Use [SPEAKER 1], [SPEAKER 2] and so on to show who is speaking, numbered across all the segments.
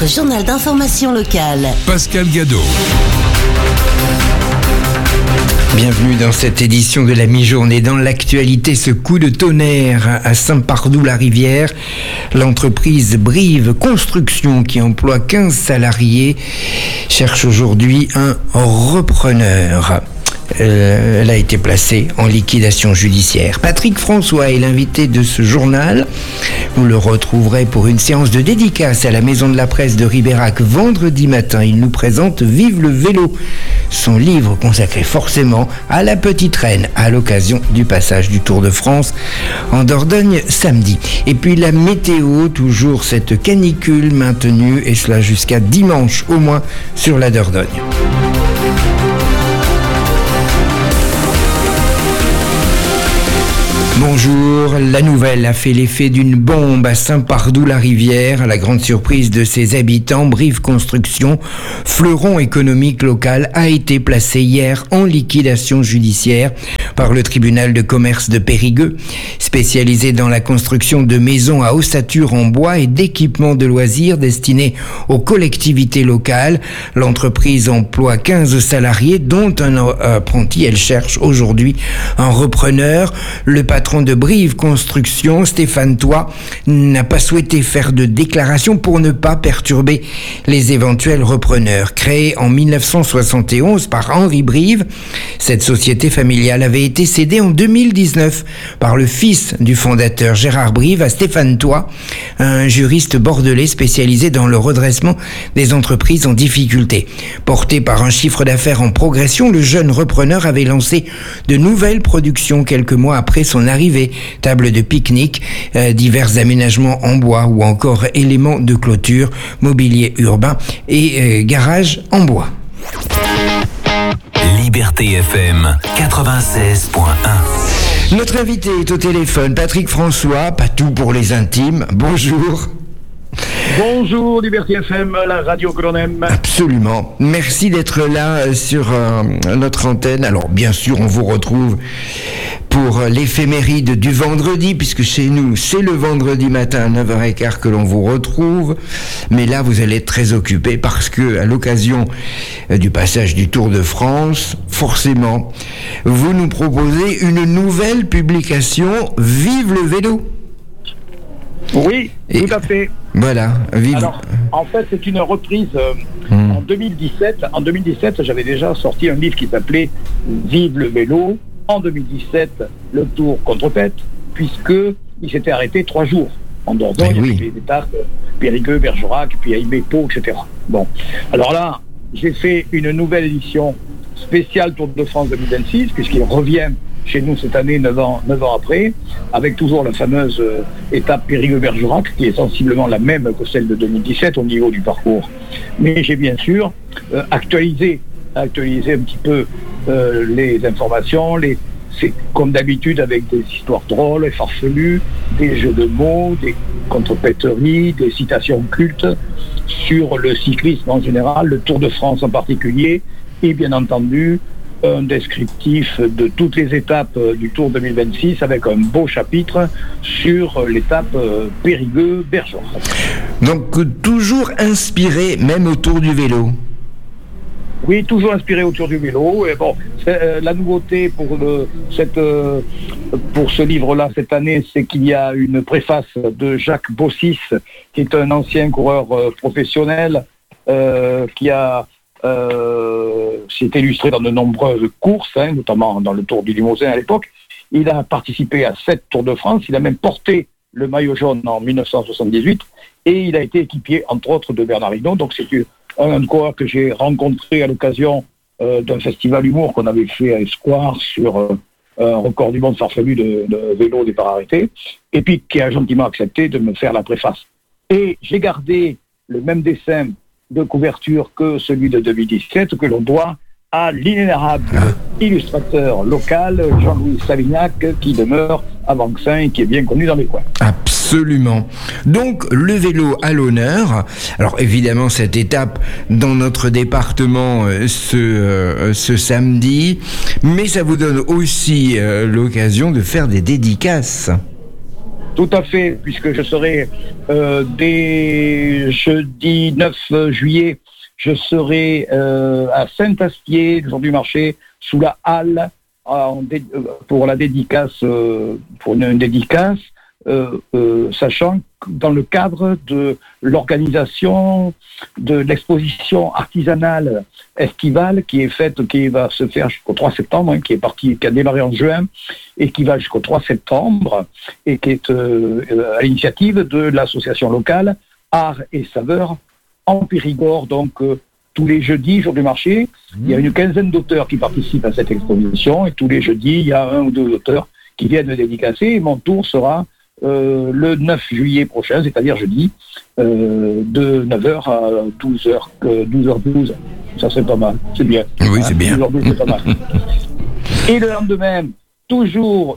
[SPEAKER 1] Votre journal d'information locale.
[SPEAKER 2] Pascal Gadot.
[SPEAKER 3] Bienvenue dans cette édition de la mi-journée. Dans l'actualité, ce coup de tonnerre à Saint-Pardoux-la-Rivière. L'entreprise Brive Construction, qui emploie 15 salariés, cherche aujourd'hui un repreneur. Elle a été placée en liquidation judiciaire. Patrick François est l'invité de ce journal. Vous le retrouverez pour une séance de dédicace à la Maison de la Presse de Ribérac vendredi matin. Il nous présente Vive le vélo, son livre consacré forcément à la petite reine à l'occasion du passage du Tour de France en Dordogne samedi. Et puis la météo, toujours cette canicule maintenue, et cela jusqu'à dimanche au moins sur la Dordogne. Bonjour, la nouvelle a fait l'effet d'une bombe à Saint-Pardoux-la-Rivière. À la grande surprise de ses habitants, Brive Construction, fleuron économique local, a été placé hier en liquidation judiciaire par le tribunal de commerce de Périgueux, spécialisé dans la construction de maisons à ossature en bois et d'équipements de loisirs destinés aux collectivités locales. L'entreprise emploie 15 salariés, dont un apprenti. Elle cherche aujourd'hui un repreneur. Le patron de Brive Construction, Stéphane Toit, n'a pas souhaité faire de déclaration pour ne pas perturber les éventuels repreneurs. Créée en 1971 par Henri Brive, cette société familiale avait été cédée en 2019 par le fils du fondateur Gérard Brive à Stéphane Toit, un juriste bordelais spécialisé dans le redressement des entreprises en difficulté. Porté par un chiffre d'affaires en progression, le jeune repreneur avait lancé de nouvelles productions quelques mois après son arrivée. Table de pique-nique, divers aménagements en bois ou encore éléments de clôture, mobilier urbain et garage en bois.
[SPEAKER 4] Liberté FM 96.1.
[SPEAKER 3] Notre invité est au téléphone, Patrick François, pas tout pour les intimes. Bonjour.
[SPEAKER 5] Bonjour Liberté FM, la radio que l'on aime.
[SPEAKER 3] Absolument. Merci d'être là sur notre antenne. Alors bien sûr, on vous retrouve pour l'éphéméride du vendredi, puisque chez nous, c'est le vendredi matin à 9h15 que l'on vous retrouve. Mais là, vous allez être très occupé parce que, à l'occasion du passage du Tour de France, forcément, vous nous proposez une nouvelle publication, Vive le vélo.
[SPEAKER 5] Oui, tout à fait.
[SPEAKER 3] Voilà, vive.
[SPEAKER 5] Alors, en fait, c'est une reprise en 2017. En 2017, j'avais déjà sorti un livre qui s'appelait Vive le vélo. En 2017, le Tour contre-tête, puisqu'il s'était arrêté 3 jours. En Dordogne, avec les étapes Périgueux, Bergerac, puis Aïmé, Pau, etc. Bon. Alors là, j'ai fait une nouvelle édition spéciale Tour de France 2026, puisqu'il revient chez nous cette année, 9 ans après, avec toujours la fameuse étape Périgueux-Bergerac, qui est sensiblement la même que celle de 2017 au niveau du parcours. Mais j'ai bien sûr actualisé un petit peu les informations, c'est comme d'habitude avec des histoires drôles et farfelues, des jeux de mots, des contrepèteries, des citations cultes sur le cyclisme en général, le Tour de France en particulier, et bien entendu un descriptif de toutes les étapes du Tour 2026 avec un beau chapitre sur l'étape Périgueux-Bergerac. Donc
[SPEAKER 3] toujours inspiré même autour du vélo.
[SPEAKER 5] Oui, toujours inspiré autour du vélo. Et bon, la nouveauté pour ce livre-là cette année, c'est qu'il y a une préface de Jacques Bossis, qui est un ancien coureur professionnel qui s'est illustré dans de nombreuses courses, notamment dans le Tour du Limousin à l'époque. Il a participé à 7 Tours de France. Il a même porté le maillot jaune en 1978 et il a été équipier, entre autres, de Bernard Hinault. Donc c'est un coureur que j'ai rencontré à l'occasion d'un festival humour qu'on avait fait à Espoir sur un record du monde farfelu de vélo départ arrêté, et puis qui a gentiment accepté de me faire la préface. Et j'ai gardé le même dessin de couverture que celui de 2017, que l'on doit à l'inénarrable illustrateur local Jean-Louis Savignac, qui demeure à Vanxin et qui est bien connu dans les coins.
[SPEAKER 3] Absolument. Donc le vélo à l'honneur. Alors évidemment cette étape dans notre département ce samedi, mais ça vous donne aussi l'occasion de faire des dédicaces.
[SPEAKER 5] Tout à fait, puisque je serai dès jeudi 9 juillet, je serai à Saint-Astier, le jour du marché, sous la halle, pour la dédicace, pour une dédicace, sachant que dans le cadre de l'organisation de l'exposition artisanale estivale qui va se faire jusqu'au 3 septembre, qui a démarré en juin et qui va jusqu'au 3 septembre et qui est à l'initiative de l'association locale Art et Saveurs en Périgord, donc tous les jeudis, jour du marché, il y a une quinzaine d'auteurs qui participent à cette exposition et tous les jeudis, il y a 1 ou 2 auteurs qui viennent dédicacer et mon tour sera le 9 juillet prochain, c'est-à-dire jeudi, de 9h à 12h12. Ça c'est pas mal, c'est bien.
[SPEAKER 3] Oui, c'est bien.
[SPEAKER 5] 12h12, c'est pas mal. Et le lendemain, toujours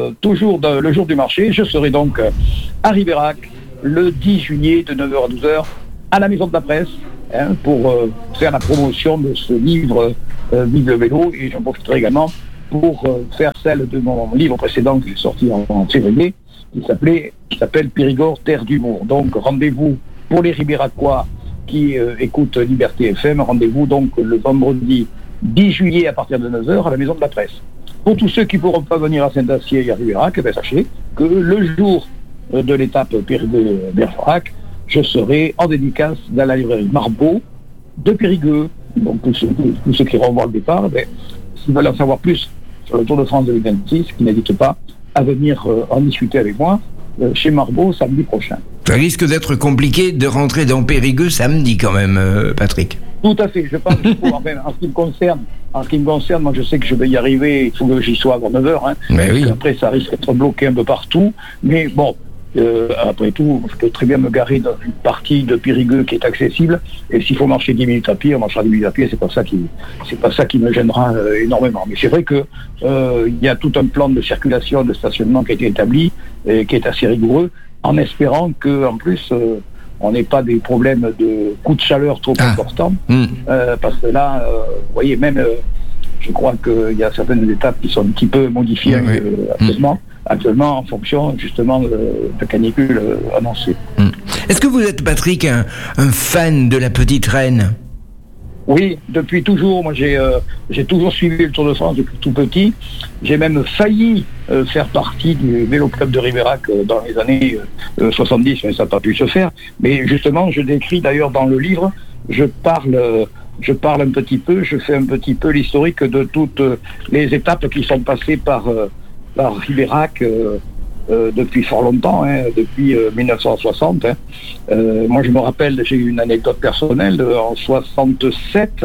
[SPEAKER 5] le jour du marché, je serai donc à Ribérac le 10 juillet de 9h à 12h à la Maison de la Presse pour faire la promotion de ce livre Vive le vélo, et j'en profiterai également pour faire celle de mon livre précédent qui est sorti en février, qui s'appelle Périgord, terre d'humour. Donc rendez-vous pour les Ribéracois qui écoutent Liberté FM, rendez-vous donc le vendredi 10 juillet à partir de 9h à la Maison de la Presse. Pour tous ceux qui ne pourront pas venir à Saint-Astier et à Ribérac, sachez que le jour de l'étape Périgueux-Bergerac, je serai en dédicace dans la librairie Marbeau de Périgueux. Donc tous ceux qui revoient le départ, s'ils veulent en savoir plus sur le Tour de France 2026, qui n'hésitent pas à venir en discuter avec moi chez Marbeau samedi prochain.
[SPEAKER 3] Ça risque d'être compliqué de rentrer dans Périgueux samedi quand même, Patrick.
[SPEAKER 5] Tout à fait, je pense qu'il faut, en ce qui me concerne, moi je sais que je vais y arriver, il faut que j'y sois avant 9h,
[SPEAKER 3] Mais oui.
[SPEAKER 5] Après ça risque d'être bloqué un peu partout, mais bon, après tout, je peux très bien me garer dans une partie de Périgueux qui est accessible, et s'il faut marcher 10 minutes à pied, on marchera 10 minutes à pied, c'est pas ça qui me gênera énormément. Mais c'est vrai que il y a tout un plan de circulation, de stationnement qui a été établi, et qui est assez rigoureux, en espérant que en plus on n'ait pas des problèmes de coups de chaleur trop importants, parce que là, vous voyez, même je crois qu'il y a certaines étapes qui sont un petit peu modifiées actuellement en fonction justement de la canicule annoncée.
[SPEAKER 3] Est-ce que vous êtes, Patrick, un fan de la Petite Reine ?
[SPEAKER 5] Oui, depuis toujours. Moi, j'ai toujours suivi le Tour de France depuis tout petit. J'ai même failli faire partie du vélo club de Ribérac dans les années 70, mais ça n'a pas pu se faire. Mais justement, je décris d'ailleurs dans le livre, je parle un petit peu, je fais un petit peu l'historique de toutes les étapes qui sont passées par Ribérac depuis fort longtemps, depuis 1960. Moi, je me rappelle, j'ai eu une anecdote personnelle en 67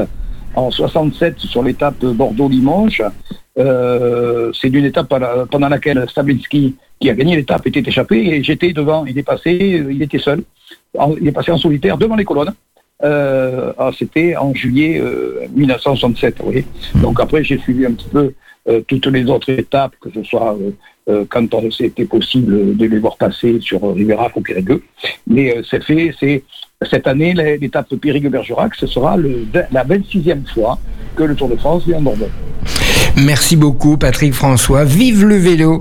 [SPEAKER 5] sur l'étape Bordeaux-Limoges. C'est d'une étape pendant laquelle Stablinski, qui a gagné l'étape, était échappé et j'étais devant. Il était seul. Il est passé en solitaire devant les colonnes. C'était en juillet 1967. Vous voyez. Donc après, j'ai suivi un petit peu toutes les autres étapes, que ce soit quand c'était possible de les voir passer sur Ribérac ou Périgueux. Mais c'est cette année, l'étape Périgueux-Bergerac, ce sera la 26e fois que le Tour de France vient en Dordogne.
[SPEAKER 3] Merci beaucoup, Patrick François. Vive le vélo,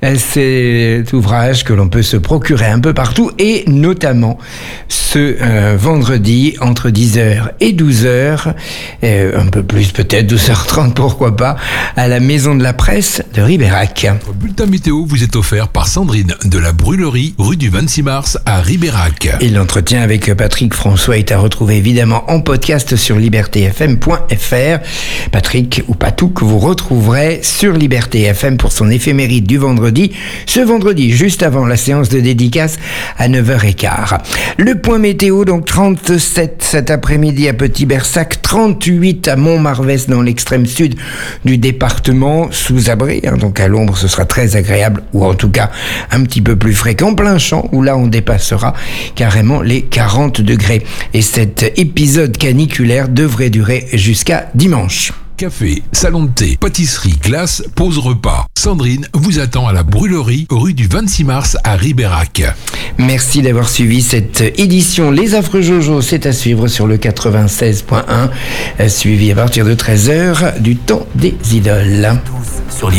[SPEAKER 3] cet ouvrage que l'on peut se procurer un peu partout, et notamment ce vendredi entre 10h et 12h, un peu plus peut-être, 12h30, pourquoi pas, à la Maison de la Presse de Ribérac.
[SPEAKER 2] Votre bulletin météo vous est offert par Sandrine de la Brûlerie, rue du 26 mars à Ribérac. Et
[SPEAKER 3] l'entretien avec Patrick François est à retrouver évidemment en podcast sur libertéfm.fr. Patrick ou Patou que vous retrouverez sur Liberté FM pour son éphéméride du vendredi, ce vendredi juste avant la séance de dédicace à 9h15. Le point météo, donc 37 cet après-midi à Petit-Bersac, 38 à Montmarvès dans l'extrême sud du département, sous abri, donc à l'ombre ce sera très agréable, ou en tout cas un petit peu plus fréquent, plein champ où là on dépassera carrément les 40 degrés. Et cet épisode caniculaire devrait durer jusqu'à dimanche.
[SPEAKER 2] Café, salon de thé, pâtisserie, glace, pause repas. Sandrine vous attend à la Brûlerie, rue du 26 mars à Ribérac.
[SPEAKER 3] Merci d'avoir suivi cette édition. Les Affreux Jojo, c'est à suivre sur le 96.1, suivi à partir de 13h du temps des idoles.
[SPEAKER 1] Sur